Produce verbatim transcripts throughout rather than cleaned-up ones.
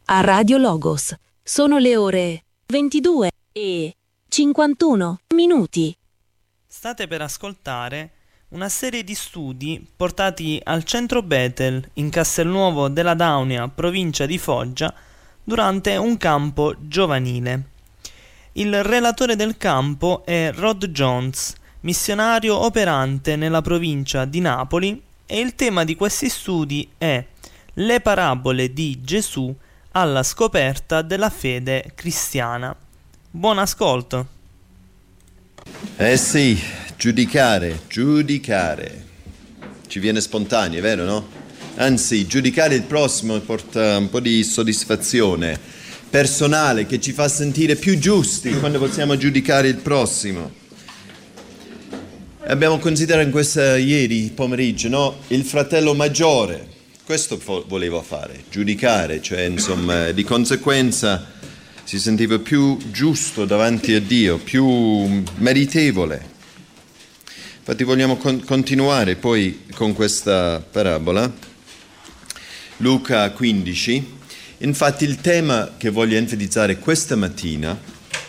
a Radio Logos. Sono le ore ventidue e cinquantuno minuti. State per ascoltare una serie di studi portati al centro Bethel in Castelnuovo della Daunia, provincia di Foggia, durante un campo giovanile. Il relatore del campo è Rod Jones, missionario operante nella provincia di Napoli, e il tema di questi studi è le parabole di Gesù alla scoperta della fede cristiana. Buon ascolto. Eh sì, giudicare, giudicare. Ci viene spontaneo, vero, no? Anzi, giudicare il prossimo porta un po' di soddisfazione personale che ci fa sentire più giusti quando possiamo giudicare il prossimo. Abbiamo considerato in questa ieri pomeriggio, no? Il fratello maggiore. Questo volevo fare, giudicare, cioè insomma di conseguenza si sentiva più giusto davanti a Dio, più meritevole. Infatti vogliamo con- continuare poi con questa parabola, Luca quindici. Infatti il tema che voglio enfatizzare questa mattina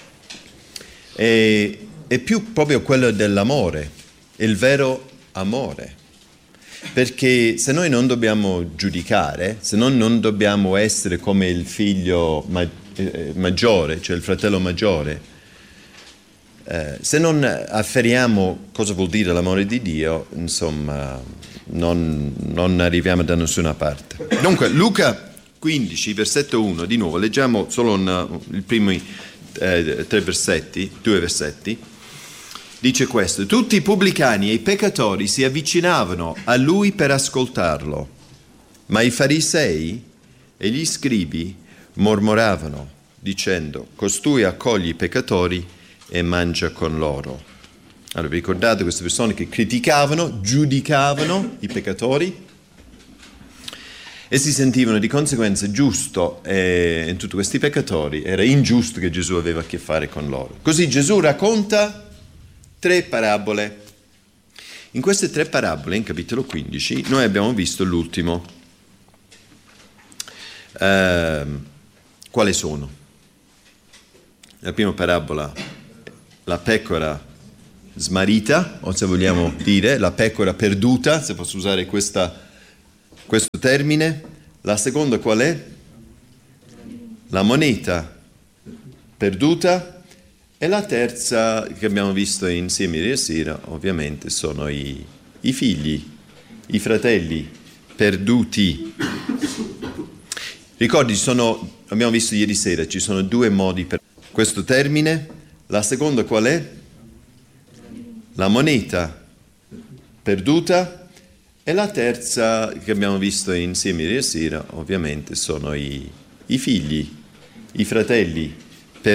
è, è più proprio quello dell'amore, il vero amore. Perché se noi non dobbiamo giudicare, se noi non dobbiamo essere come il figlio ma- eh, maggiore, cioè il fratello maggiore, eh, se non afferriamo cosa vuol dire l'amore di Dio, insomma, non, non arriviamo da nessuna parte. Dunque, Luca quindici, versetto uno, di nuovo, leggiamo solo una, i primi eh, tre versetti, due versetti. Dice questo: tutti i pubblicani e i peccatori si avvicinavano a lui per ascoltarlo, ma i farisei e gli scribi mormoravano, dicendo: costui accoglie i peccatori e mangia con loro. Allora, vi ricordate queste persone che criticavano, giudicavano i peccatori e si sentivano di conseguenza giusto eh, in tutti questi peccatori, era ingiusto che Gesù aveva a che fare con loro. Così Gesù racconta tre parabole. In queste tre parabole, in capitolo quindici, noi abbiamo visto l'ultimo. Eh, quali sono? La prima parabola, la pecora smarrita, o se vogliamo dire, la pecora perduta, se posso usare questa, questo termine. La seconda qual è? La moneta perduta. E la terza che abbiamo visto insieme ieri sera, ovviamente, sono i, i figli, i fratelli perduti. Ricordi, sono, abbiamo visto ieri sera, ci sono due modi per questo termine. La seconda qual è? La moneta perduta. E la terza che abbiamo visto insieme ieri sera, ovviamente, sono i, i figli, i fratelli